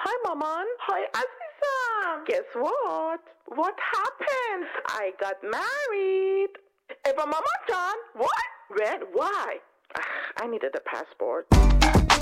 Hi, Maman. Hi, Azizam. Guess what? What happened? I got married. Eva Mama John. What? When? Why? I needed a passport.